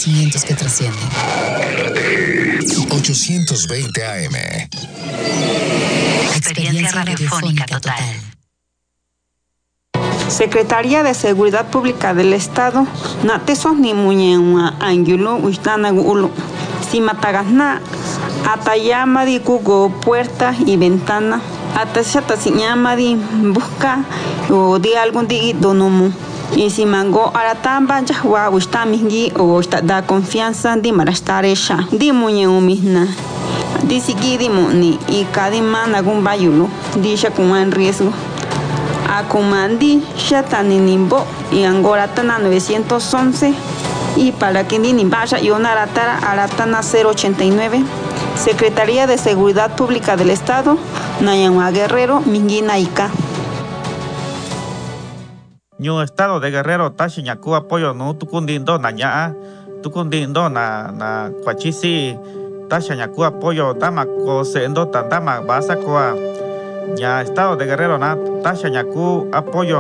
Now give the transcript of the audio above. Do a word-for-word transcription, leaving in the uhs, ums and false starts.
conocimientos que trascienden. ochocientos veinte A M. Experiencia radiofónica total. Secretaría de Seguridad Pública del Estado, Natesos ni Muñewa Angulo, Ustana Ulu, Simatagasna, Atayama di Cugo, puertas y ventanas, Atachata Siñama di busca o di algún di donomu. Y si mango aratamba yahua ustamingi o da confianza di marashtaresha, di Muñewa misna. Di sigi di muni y kadima nagun bayulo, di shakuman riesgo. Acumandi, Shatanimbo y Angoratana novecientos once y para que ni vaya y una aratara Aratana cero ochenta y nueve, Secretaría de Seguridad Pública del Estado, Nayanwa Guerrero, Minguina Ica. Ñu Estado de Guerrero, Tashiñaku apoyo no tukundindo naña, tukundindo na na cuachisi, Tashiñaku apoyo dama cosendo tandama basa coa. Ya Estado de Guerrero na Tashiñaku apoyo